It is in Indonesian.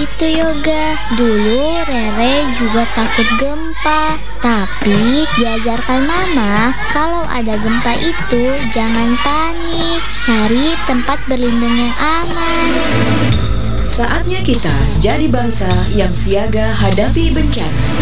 gitu, Yoga. Dulu Rere juga takut gempa, tapi diajarkan Mama kalau ada gempa itu jangan panik, cari tempat berlindung yang aman. Saatnya kita jadi bangsa yang siaga hadapi bencana.